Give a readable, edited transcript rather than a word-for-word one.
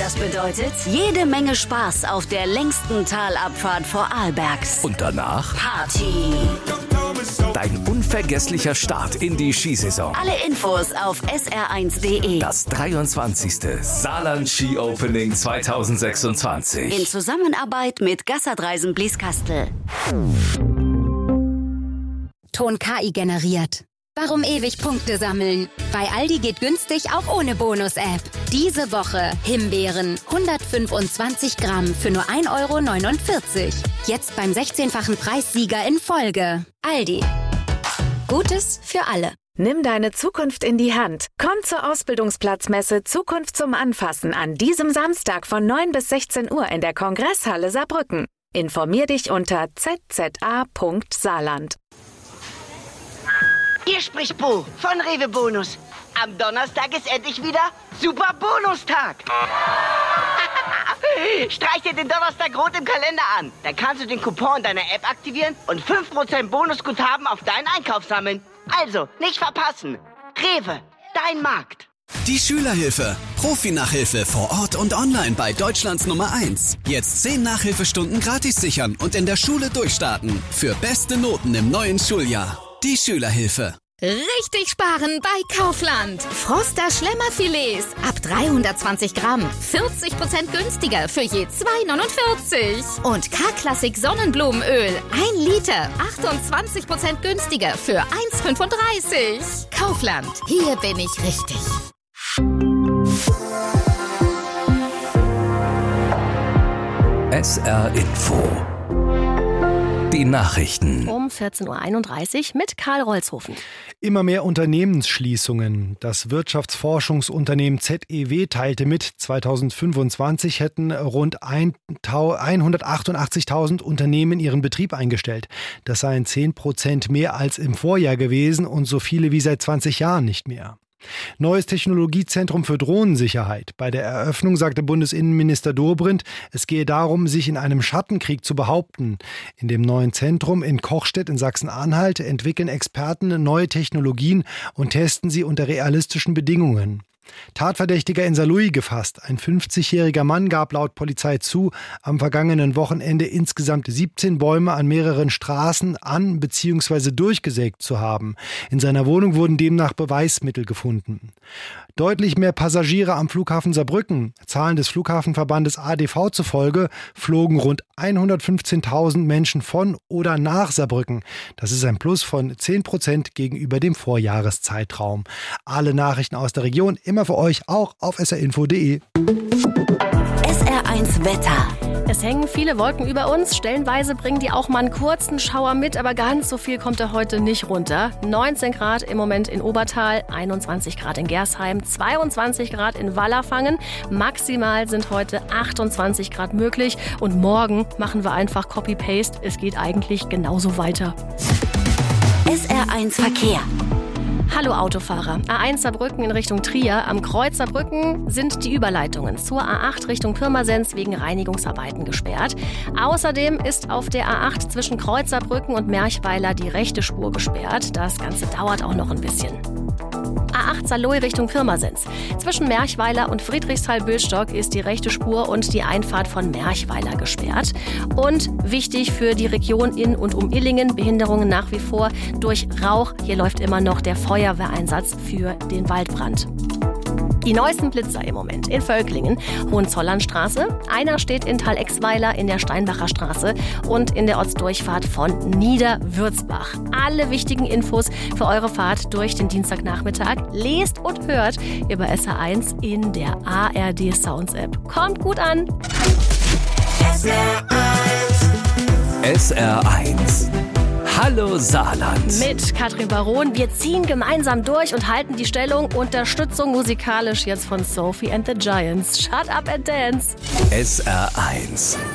Das bedeutet, jede Menge Spaß auf der längsten Talabfahrt vor Arlbergs. Und danach Party. dein unvergesslicher Start in die Skisaison. Alle Infos auf sr1.de. Das 23. Saarland Ski Opening 2026. In Zusammenarbeit mit Gassadreisen Blieskastel. Ton KI generiert. Warum ewig Punkte sammeln? Bei Aldi geht günstig auch ohne Bonus-App. Diese Woche Himbeeren 125 Gramm für nur 1,49 €. Jetzt beim 16-fachen Preissieger in Folge. Aldi. Gutes für alle. Nimm deine Zukunft in die Hand. Komm zur Ausbildungsplatzmesse Zukunft zum Anfassen an diesem Samstag von 9 bis 16 Uhr in der Kongresshalle Saarbrücken. Informier dich unter zza.saarland. Hier spricht Bo von Rewe Bonus. Am Donnerstag ist endlich wieder Super Bonustag. Streich dir den Donnerstag rot im Kalender an. Dann kannst du den Coupon deiner App aktivieren und 5% Bonusguthaben auf deinen Einkauf sammeln. Also, nicht verpassen. Rewe, dein Markt. Die Schülerhilfe. Profi-Nachhilfe vor Ort und online bei Deutschlands Nummer 1. Jetzt 10 Nachhilfestunden gratis sichern und in der Schule durchstarten. Für beste Noten im neuen Schuljahr. Die Schülerhilfe. Richtig sparen bei Kaufland. Froster Schlemmerfilets ab 320 Gramm. 40% günstiger für je 2,49 €. Und K-Klassik Sonnenblumenöl 1 Liter. 28% günstiger für 1,35 €. Kaufland. Hier bin ich richtig. SR Info. Die Nachrichten. Um 14:31 Uhr mit Karl Rolzhofen. Immer mehr Unternehmensschließungen. Das Wirtschaftsforschungsunternehmen ZEW teilte mit, 2025 hätten rund 188.000 Unternehmen ihren Betrieb eingestellt. Das seien 10% mehr als im Vorjahr gewesen und so viele wie seit 20 Jahren nicht mehr. Neues Technologiezentrum für Drohnensicherheit. Bei der Eröffnung sagte Bundesinnenminister Dobrindt, es gehe darum, sich in einem Schattenkrieg zu behaupten. In dem neuen Zentrum in Kochstedt in Sachsen-Anhalt entwickeln Experten neue Technologien und testen sie unter realistischen Bedingungen. Tatverdächtiger in Saarlouis gefasst. Ein 50-jähriger Mann gab laut Polizei zu, am vergangenen Wochenende insgesamt 17 Bäume an mehreren Straßen an- bzw. durchgesägt zu haben. In seiner Wohnung wurden demnach Beweismittel gefunden. Deutlich mehr Passagiere am Flughafen Saarbrücken. Zahlen des Flughafenverbandes ADV zufolge flogen rund 115.000 Menschen von oder nach Saarbrücken. Das ist ein Plus von 10% gegenüber dem Vorjahreszeitraum. Alle Nachrichten aus der Region immer für euch auch auf srinfo.de. SR1 Wetter. Es hängen viele Wolken über uns. Stellenweise bringen die auch mal einen kurzen Schauer mit, aber ganz so viel kommt er heute nicht runter. 19 Grad im Moment in Obertal, 21 Grad in Gersheim, 22 Grad in Wallerfangen. Maximal sind heute 28 Grad möglich. Und morgen machen wir einfach Copy-Paste. Es geht eigentlich genauso weiter. SR1 Verkehr. Hallo Autofahrer. A1 Saarbrücken in Richtung Trier. Am Kreuz Saarbrücken sind die Überleitungen zur A8 Richtung Pirmasens wegen Reinigungsarbeiten gesperrt. Außerdem ist auf der A8 zwischen Kreuz Saarbrücken und Merchweiler die rechte Spur gesperrt. Das Ganze dauert auch noch ein bisschen. A8 Saarlouis Richtung Pirmasens. Zwischen Merchweiler und Friedrichsthal-Bülstock ist die rechte Spur und die Einfahrt von Merchweiler gesperrt. Und wichtig für die Region in und um Illingen, Behinderungen nach wie vor durch Rauch. Hier läuft immer noch der Feuerwehreinsatz für den Waldbrand. Die neuesten Blitzer im Moment in Völklingen, Hohenzollernstraße. Einer steht in Thalexweiler in der Steinbacher Straße und in der Ortsdurchfahrt von Niederwürzbach. Alle wichtigen Infos für eure Fahrt durch den Dienstagnachmittag lest und hört über SR1 in der ARD Sounds App. Kommt gut an! SR1. Hallo Saarland. Mit Katrin Baron. Wir ziehen gemeinsam durch und halten die Stellung. Unterstützung musikalisch jetzt von Sophie and the Giants. Shut up and dance. SR1.